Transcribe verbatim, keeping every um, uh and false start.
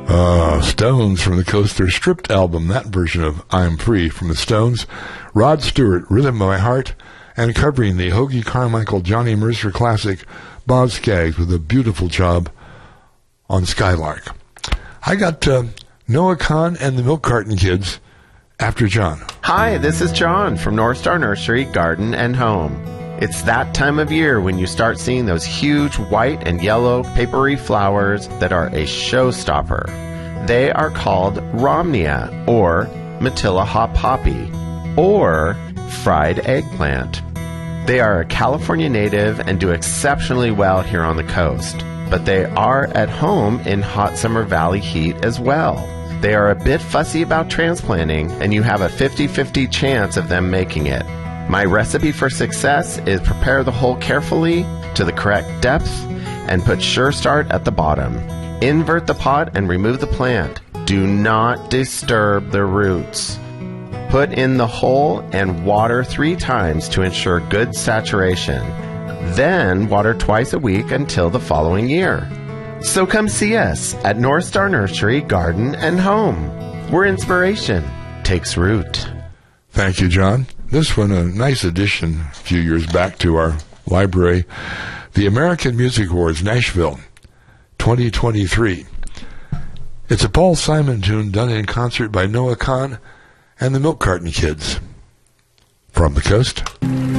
Uh, Stones from the Coast, their stripped album, that version of I'm Free from the Stones. Rod Stewart, Rhythm of My Heart, and covering the Hoagie Carmichael Johnny Mercer classic, Boz Scaggs, with a beautiful job on Skylark. I got uh, Noah Kahn and the Milk Carton Kids after John. Hi, this is John from North Star Nursery, Garden and Home. It's that time of year when you start seeing those huge white and yellow papery flowers that are a showstopper. They are called Romnia, or Matilla hop poppy, or fried eggplant. They are a California native and do exceptionally well here on the coast, but they are at home in hot summer valley heat as well. They are a bit fussy about transplanting, and you have a fifty-fifty chance of them making it. My recipe for success is prepare the hole carefully to the correct depth and put Sure Start at the bottom. Invert the pot and remove the plant. Do not disturb the roots. Put in the hole and water three times to ensure good saturation. Then water twice a week until the following year. So come see us at North Star Nursery, Garden and Home, where inspiration takes root. Thank you, John. This one, a nice addition a few years back to our library. The American Music Awards, Nashville, twenty twenty-three. It's a Paul Simon tune done in concert by Noah Kahn and the Milk Carton Kids. From the Coast.